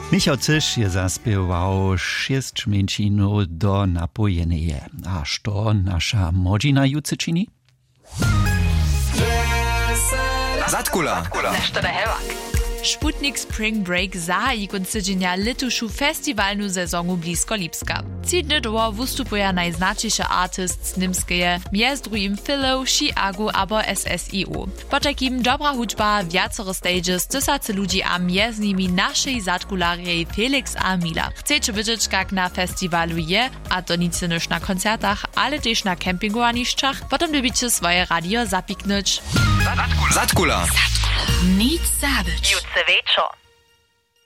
Michał Cysz je zaspiewał 6 mięcinów do napojeneje. A što nasza młodzina jucy czyni? Zatkula. Sputnik Spring Break zahají koncydźenja letušu festiwalnu sezonu blisko Lipska. Cydny dło wystupuje najznačejszy artist z Nimskeje, mjez drugim Philo, Chiago abo SSIU. Po takim dobra hudźba, wiacere stages, tysacy ludzi a mjez nimi naszej zatkularej Felix a Mila. Chcecie wiedzieć, jak na festiwalu je, a to nic niż na koncertach, ale też na kempingowaniszczach, potem lubicie swoje radio zapiknąć. Zatkula. Nic zabyć. Jutze wieczór.